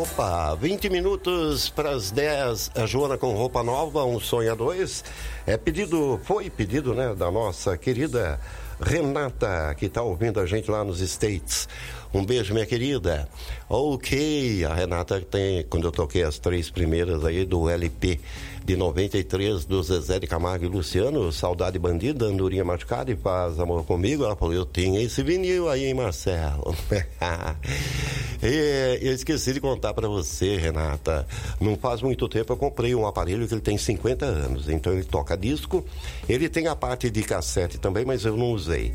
Opa, 20 minutos para as 10, a Joana com roupa nova, um sonho a dois. Foi pedido, né, da nossa querida Renata, que está ouvindo a gente lá nos States. Um beijo, minha querida. Ok, a Renata tem, quando eu toquei as 3 primeiras aí do LP de 93, do Zezé de Camargo e Luciano, Saudade Bandida, Andorinha Machucada e Faz Amor Comigo, ela falou, eu tinha esse vinil aí, hein, Marcelo? Eu esqueci de contar para você, Renata, não faz muito tempo eu comprei um aparelho que ele tem 50 anos, então ele toca disco, ele tem a parte de cassete também, mas eu não usei.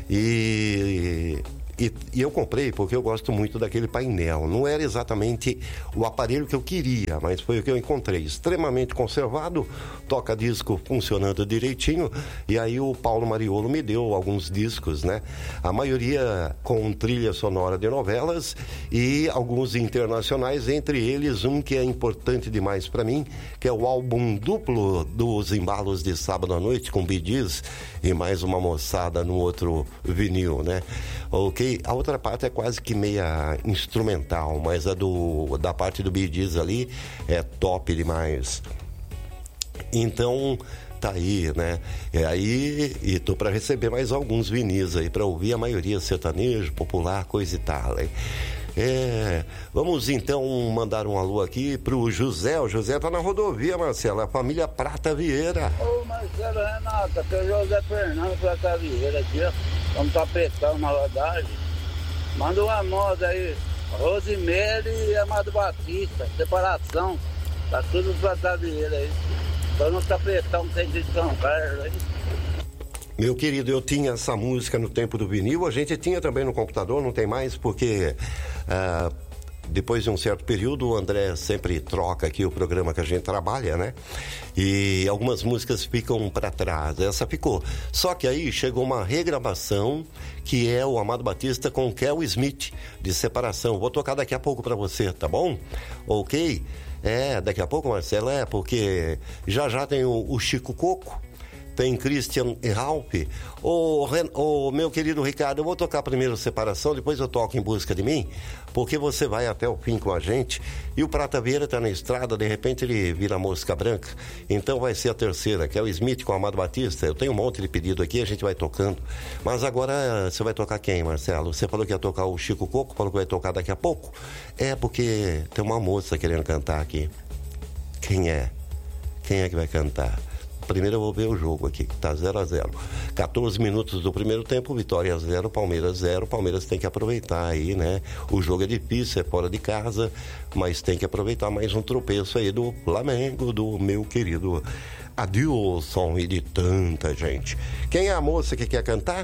E eu comprei porque eu gosto muito daquele painel. Não era exatamente o aparelho que eu queria, mas foi o que eu encontrei. Extremamente conservado, toca disco funcionando direitinho. E aí o Paulo Mariolo me deu alguns discos, né? A maioria com trilha sonora de novelas e alguns internacionais, entre eles um que é importante demais para mim, que é o álbum duplo dos Embalos de Sábado à Noite, com Bee Gees e mais uma moçada no outro vinil, né? Ok, a outra parte é quase que meia instrumental, mas a da parte do Bee Gees ali é top demais. Então, tá aí, né? E tô para receber mais alguns vinis aí, para ouvir a maioria sertanejo, popular, coisa e tal, hein? Vamos então mandar um alô aqui pro José. O José tá na rodovia, Marcelo, a família Prata Vieira. Ô Marcelo, Renata, que é o José Fernando Prata Vieira aqui, ó. Vamos tá apretando na rodagem. Manda uma moda aí, Rosemary e Amado Batista, separação. Tá tudo Prata Vieira aí. Então não tá apretando, tem de São Carlos aí. Meu querido, eu tinha essa música no tempo do vinil, a gente tinha também no computador, não tem mais, porque depois de um certo período o André sempre troca aqui o programa que a gente trabalha, né? E algumas músicas ficam para trás, essa ficou. Só que aí chegou uma regravação, que é o Amado Batista com Kel Smith, de Separação. Vou tocar daqui a pouco para você, tá bom? Ok? Daqui a pouco, Marcelo, porque já tem o Chico Coco, tem Christian e Ralph. Ô, meu querido Ricardo, eu vou tocar primeiro Separação, depois eu toco Em Busca de Mim, porque você vai até o fim com a gente, e o Prata Vieira tá na estrada, de repente ele vira mosca branca, então vai ser a terceira, que é o Smith com o Amado Batista. Eu tenho um monte de pedido aqui, a gente vai tocando, mas agora você vai tocar quem, Marcelo? Você falou que ia tocar o Chico Coco, falou que vai tocar daqui a pouco? Porque tem uma moça querendo cantar aqui. Quem é? Quem é que vai cantar? Primeiro eu vou ver o jogo aqui, que tá 0-0. 14 minutos do primeiro tempo, Vitória 0, Palmeiras 0. Palmeiras tem que aproveitar aí, né? O jogo é difícil, é fora de casa, mas tem que aproveitar mais um tropeço aí do Flamengo, do meu querido Adilson e de tanta gente. Quem é a moça que quer cantar?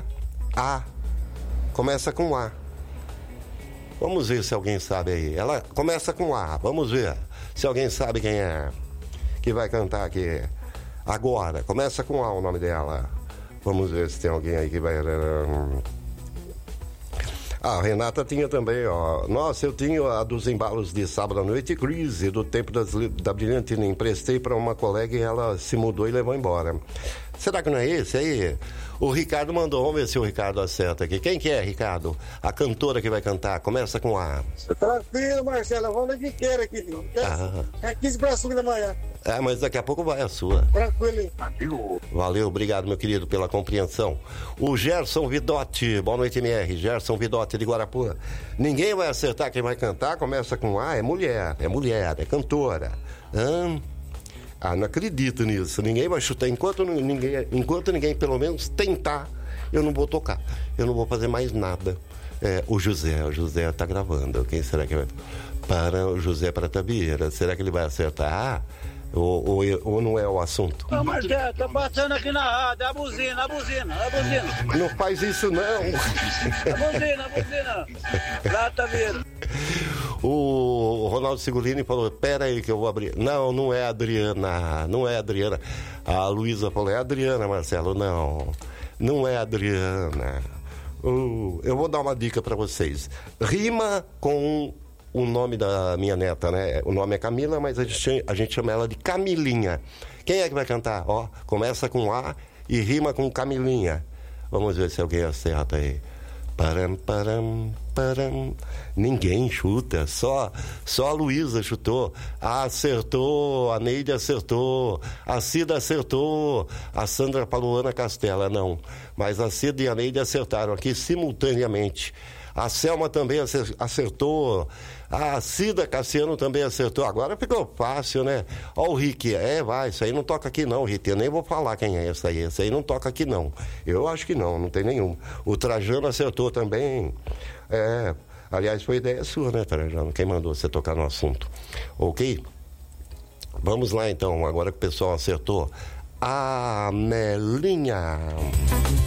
Começa com A. Vamos ver se alguém sabe aí. Ela começa com A, vamos ver se alguém sabe quem é que vai cantar aqui. Agora, começa com A o nome dela. Vamos ver se tem alguém aí que vai... A Renata tinha também, ó. Nossa, eu tinha a dos Embalos de Sábado à Noite, Crise, do tempo da Brilhantina. Emprestei para uma colega e ela se mudou e levou embora. Será que não é esse aí? O Ricardo mandou, vamos ver se o Ricardo acerta aqui. Quem que é, Ricardo? A cantora que vai cantar, começa com A. Tranquilo, Marcelo, vamos na diqueira aqui. É 15 para as 5 da manhã. Mas daqui a pouco vai a sua. Tranquilo. Valeu, obrigado, meu querido, pela compreensão. O Gerson Vidotti, boa noite, MR. Gerson Vidotti de Guarapura. Ninguém vai acertar quem vai cantar, começa com A, é mulher, é cantora. Não acredito nisso. Ninguém vai chutar. Enquanto ninguém pelo menos tentar, eu não vou tocar. Eu não vou fazer mais nada. O José tá gravando. Quem será que vai? Para o José Prata Vieira. Será que ele vai acertar? Ou não é o assunto? Ô Marcelo, tô passando aqui na rádio, a buzina. Não faz isso não. A buzina. Prata Vieira. O Ronaldo Sigolini falou, pera aí que eu vou abrir. Não é a Adriana. A Luísa falou, é a Adriana, Marcelo. Não é a Adriana. Eu vou dar uma dica pra vocês. Rima com o nome da minha neta, né? O nome é Camila, mas a gente chama ela de Camilinha. Quem é que vai cantar? Começa com A e rima com Camilinha. Vamos ver se alguém acerta aí. Param, param, param. Ninguém chuta, só a Luísa chutou. Acertou, a Neide acertou, a Cida acertou, a Sandra Paluana Castela não. Mas a Cida e a Neide acertaram aqui simultaneamente. A Selma também acertou. A Cida Cassiano também acertou. Agora ficou fácil, né? Ó o Rick. Vai, isso aí não toca aqui não, Rick. Eu nem vou falar quem é esse aí. Esse aí não toca aqui não. Eu acho que não tem nenhum. O Trajano acertou também. Aliás, foi ideia sua, né, Trajano? Quem mandou você tocar no assunto? Ok? Vamos lá então, agora que o pessoal acertou. A Melinha.